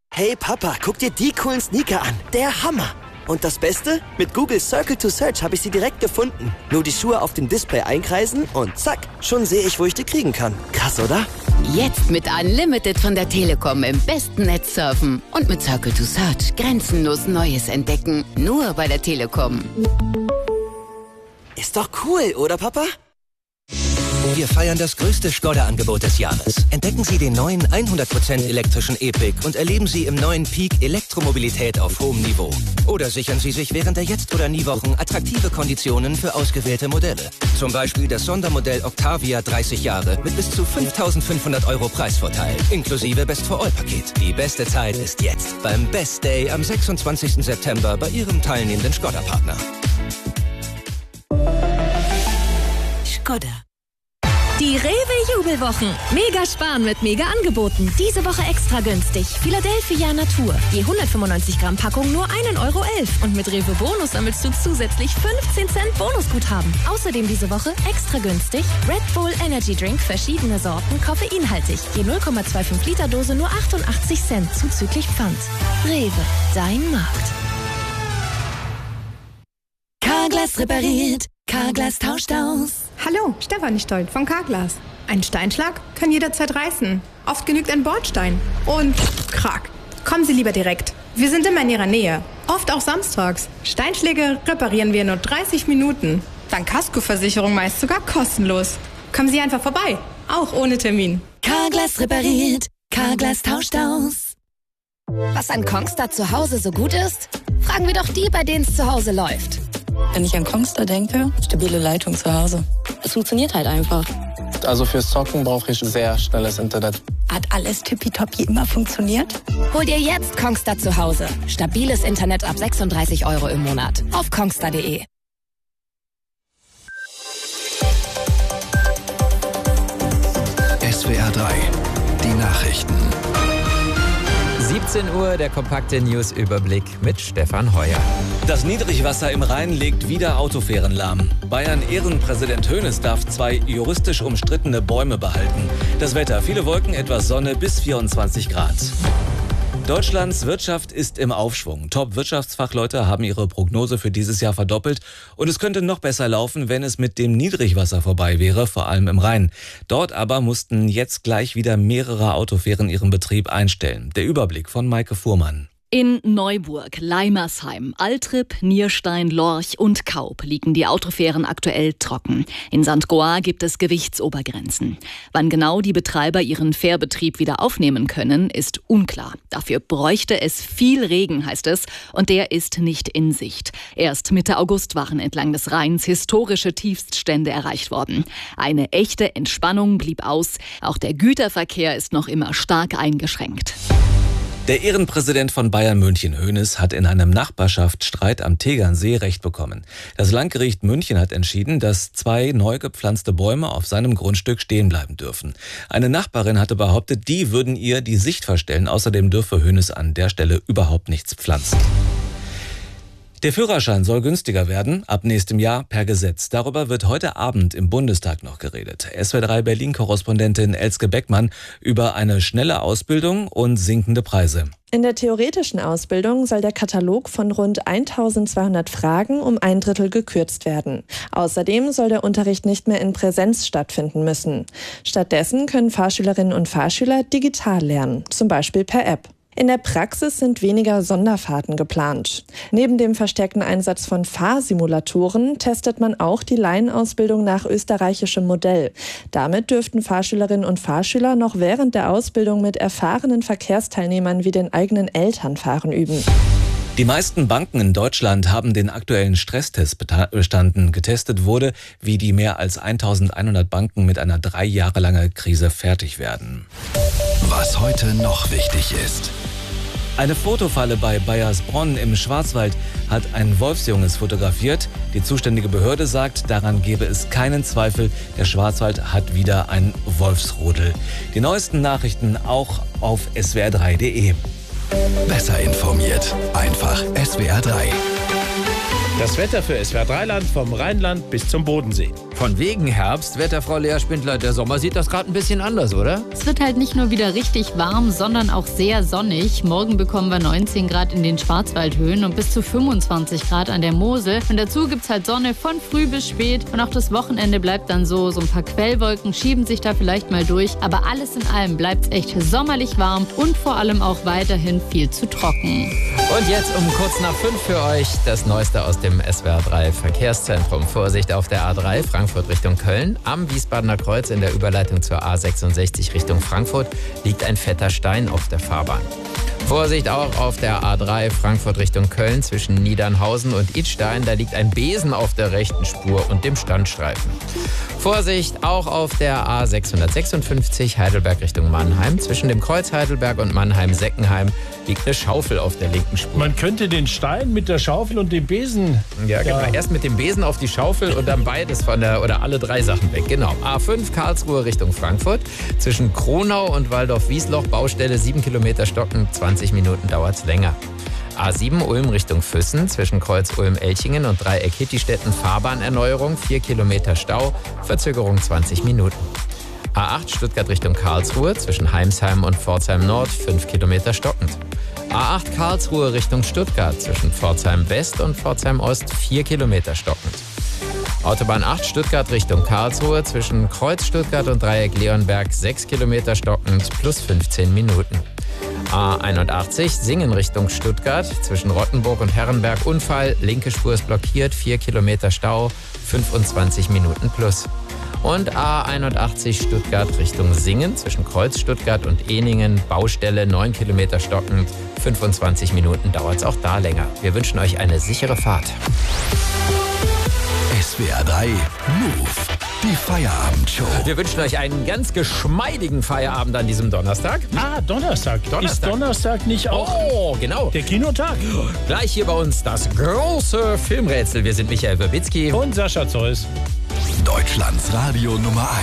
Hey Papa, guck dir die coolen Sneaker an. Der Hammer. Und das Beste? Mit Google Circle to Search habe ich sie direkt gefunden. Nur die Schuhe auf dem Display einkreisen und zack, schon sehe ich, wo ich die kriegen kann. Krass, oder? Jetzt mit Unlimited von der Telekom im besten Netz surfen. Und mit Circle to Search grenzenlos Neues entdecken. Nur bei der Telekom. Ist doch cool, oder Papa? Wir feiern das größte Skoda-Angebot des Jahres. Entdecken Sie den neuen 100% elektrischen E-Pick und erleben Sie im neuen Peak Elektromobilität auf hohem Niveau. Oder sichern Sie sich während der Jetzt- oder Nie-Wochen attraktive Konditionen für ausgewählte Modelle. Zum Beispiel das Sondermodell Octavia 30 Jahre mit bis zu 5.500 € Preisvorteil, inklusive Best-for-All-Paket. Die beste Zeit ist jetzt beim Best Day am 26. September bei Ihrem teilnehmenden Skoda-Partner. Skoda. Die Rewe-Jubelwochen. Mega sparen mit Mega-Angeboten. Diese Woche extra günstig. Philadelphia Natur. Je 195 Gramm Packung nur 1,11 € Und mit Rewe Bonus sammelst du zusätzlich 15 Cent Bonusguthaben. Außerdem diese Woche extra günstig Red Bull Energy Drink, verschiedene Sorten, koffeinhaltig. Je 0,25 Liter Dose nur 88 Cent zuzüglich Pfand. Rewe, dein Markt. Carglass repariert. Carglass tauscht aus. Hallo, Stefanie Stoll von Carglass. Ein Steinschlag kann jederzeit reißen. Oft genügt ein Bordstein. Und krack. Kommen Sie lieber direkt. Wir sind immer in Ihrer Nähe. Oft auch samstags. Steinschläge reparieren wir in nur 30 Minuten. Dank Kaskoversicherung meist sogar kostenlos. Kommen Sie einfach vorbei. Auch ohne Termin. Carglass repariert. Carglass tauscht aus. Was an Kongstar zu Hause so gut ist? Fragen wir doch die, bei denen es zu Hause läuft. Wenn ich an Kongstar denke, stabile Leitung zu Hause. Es funktioniert halt einfach. Also fürs Zocken brauche ich sehr schnelles Internet. Hat alles tippitoppi immer funktioniert? Hol dir jetzt Kongstar zu Hause. Stabiles Internet ab 36 € im Monat. Auf kongstar.de. SWR 3, die Nachrichten. 17 Uhr, der kompakte News-Überblick mit Stefan Heuer. Das Niedrigwasser im Rhein legt wieder Autofähren lahm. Bayern-Ehrenpräsident Hoeneß darf 2 juristisch umstrittene Bäume behalten. Das Wetter, viele Wolken, etwas Sonne bis 24 Grad. Deutschlands Wirtschaft ist im Aufschwung. Top-Wirtschaftsfachleute haben ihre Prognose für dieses Jahr verdoppelt. Und es könnte noch besser laufen, wenn es mit dem Niedrigwasser vorbei wäre, vor allem im Rhein. Dort aber mussten jetzt gleich wieder mehrere Autofähren ihren Betrieb einstellen. Der Überblick von Maike Fuhrmann. In Neuburg, Leimersheim, Altrip, Nierstein, Lorch und Kaup liegen die Autofähren aktuell trocken. In St. Goar gibt es Gewichtsobergrenzen. Wann genau die Betreiber ihren Fährbetrieb wieder aufnehmen können, ist unklar. Dafür bräuchte es viel Regen, heißt es, und der ist nicht in Sicht. Erst Mitte August waren entlang des Rheins historische Tiefststände erreicht worden. Eine echte Entspannung blieb aus. Auch der Güterverkehr ist noch immer stark eingeschränkt. Der Ehrenpräsident von Bayern München, Hoeneß, hat in einem Nachbarschaftsstreit am Tegernsee Recht bekommen. Das Landgericht München hat entschieden, dass 2 neu gepflanzte Bäume auf seinem Grundstück stehen bleiben dürfen. Eine Nachbarin hatte behauptet, die würden ihr die Sicht verstellen. Außerdem dürfe Hoeneß an der Stelle überhaupt nichts pflanzen. Der Führerschein soll günstiger werden, ab nächstem Jahr per Gesetz. Darüber wird heute Abend im Bundestag noch geredet. SWR3 Berlin-Korrespondentin Elske Beckmann über eine schnelle Ausbildung und sinkende Preise. In der theoretischen Ausbildung soll der Katalog von rund 1200 Fragen um 1/3 gekürzt werden. Außerdem soll der Unterricht nicht mehr in Präsenz stattfinden müssen. Stattdessen können Fahrschülerinnen und Fahrschüler digital lernen, zum Beispiel per App. In der Praxis sind weniger Sonderfahrten geplant. Neben dem verstärkten Einsatz von Fahrsimulatoren testet man auch die Laienausbildung nach österreichischem Modell. Damit dürften Fahrschülerinnen und Fahrschüler noch während der Ausbildung mit erfahrenen Verkehrsteilnehmern wie den eigenen Eltern fahren üben. Die meisten Banken in Deutschland haben den aktuellen Stresstest bestanden. Getestet wurde, wie die mehr als 1100 Banken mit einer 3 Jahre langen Krise fertig werden. Was heute noch wichtig ist. Eine Fotofalle bei Baiersbronn im Schwarzwald hat ein Wolfsjunges fotografiert. Die zuständige Behörde sagt, daran gebe es keinen Zweifel. Der Schwarzwald hat wieder ein Wolfsrudel. Die neuesten Nachrichten auch auf swr3.de. Besser informiert. Einfach SWR 3. Das Wetter für SWR3-Land vom Rheinland bis zum Bodensee. Von wegen Herbstwetter, Frau Lea Spindler. Der Sommer sieht das gerade ein bisschen anders, oder? Es wird halt nicht nur wieder richtig warm, sondern auch sehr sonnig. Morgen bekommen wir 19 Grad in den Schwarzwaldhöhen und bis zu 25 Grad an der Mosel. Und dazu gibt's halt Sonne von früh bis spät. Und auch das Wochenende bleibt dann so. So ein paar Quellwolken schieben sich da vielleicht mal durch. Aber alles in allem bleibt's echt sommerlich warm und vor allem auch weiterhin viel zu trocken. Und jetzt um kurz nach 5 für euch das Neueste aus dem SWR 3 Verkehrszentrum. Vorsicht auf der A3 Frankfurt Richtung Köln. Am Wiesbadener Kreuz in der Überleitung zur A66 Richtung Frankfurt liegt ein fetter Stein auf der Fahrbahn. Vorsicht auch auf der A3 Frankfurt Richtung Köln zwischen Niedernhausen und Idstein. Da liegt ein Besen auf der rechten Spur und dem Standstreifen. Vorsicht auch auf der A656 Heidelberg Richtung Mannheim. Zwischen dem Kreuz Heidelberg und Mannheim-Seckenheim liegt eine Schaufel auf der linken Spur. Man könnte den Stein mit der Schaufel und dem Besen... Ja, genau. Erst mit dem Besen auf die Schaufel und dann beides oder alle 3 Sachen weg. Genau. A5 Karlsruhe Richtung Frankfurt. Zwischen Kronau und Waldorf-Wiesloch Baustelle 7 Kilometer stocken. 20 Minuten dauert's länger. A7 Ulm Richtung Füssen, zwischen Kreuz Ulm-Elchingen und Dreieck Hittistetten Fahrbahnerneuerung, 4 Kilometer Stau, Verzögerung 20 Minuten. A8 Stuttgart Richtung Karlsruhe, zwischen Heimsheim und Pforzheim Nord, 5 Kilometer stockend. A8 Karlsruhe Richtung Stuttgart, zwischen Pforzheim West und Pforzheim Ost, 4 Kilometer stockend. Autobahn 8 Stuttgart Richtung Karlsruhe, zwischen Kreuz Stuttgart und Dreieck Leonberg, 6 Kilometer stockend, plus 15 Minuten. A81 Singen Richtung Stuttgart, zwischen Rottenburg und Herrenberg Unfall, linke Spur ist blockiert, 4 Kilometer Stau, 25 Minuten plus. Und A81 Stuttgart Richtung Singen, zwischen Kreuz Stuttgart und Ehningen, Baustelle 9 Kilometer stockend, 25 Minuten dauert es auch da länger. Wir wünschen euch eine sichere Fahrt. SWR 3 Move, die Feierabendshow. Wir wünschen euch einen ganz geschmeidigen Feierabend an diesem Donnerstag. Donnerstag. Ist Donnerstag nicht auch genau. Der Kinotag? Gleich hier bei uns das große Filmrätsel. Wir sind Michael Werbitzky und Sascha Zeus. Deutschlands Radio Nummer 1.